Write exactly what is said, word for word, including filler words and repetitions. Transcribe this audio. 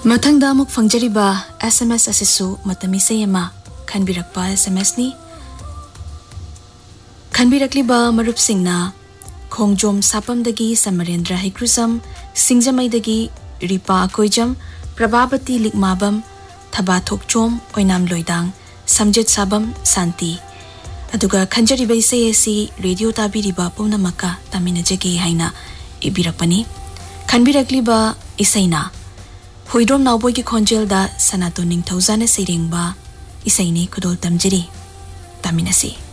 Mathangda amuk fangjariba S M S asisu matami sayama khanbirakpa S M S ni khanbirakliba marup singna khongjom sapamdagi Samarendra Haikrusam Singjamaidagi Ripa Akoijam Prabhabati Likmabam Thaba Thokchom Oinam Loidang Samjet Sabam Santi aduga khanjariba isai asi radio tabiriba pumnamaka taminajage haina ibirakpani khanbirakliba isaina Huidrom Nauboy ki khonjel da Sanato Ningthauza na sirengba isaini kudol tamjiri taminasi